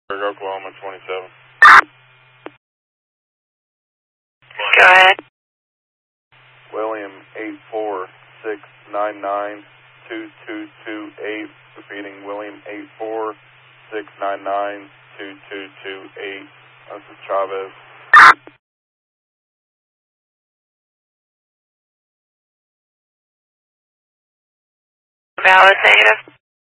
Oklahoma 27. Go ahead. William 846992228. Repeating, William 846992228. This is Chavez. Valid negative.